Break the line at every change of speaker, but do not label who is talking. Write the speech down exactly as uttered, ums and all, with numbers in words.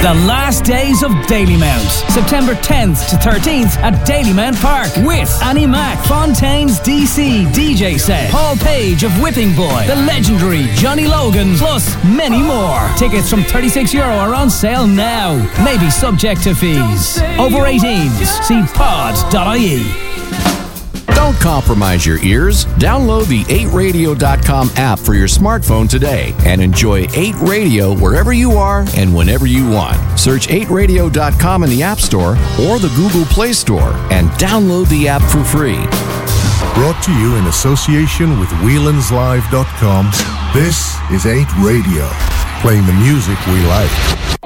The last days of Dalymount. September tenth to thirteenth at Dalymount Park with Annie Mac, Fontaine's D C D J set, Paul Page of Whipping Boy, the legendary Johnny Logan, plus many more. Tickets from thirty-six euro are on sale now. Maybe subject to fees. Over eighteens. See pod dot I E.
Don't compromise your ears. Download the eight radio dot com app for your smartphone today and enjoy eight Radio wherever you are and whenever you want. Search eight radio dot com in the App Store or the Google Play Store and download the app for free.
Brought to you in association with Whelan's Live dot com, this is eight Radio, playing the music we like.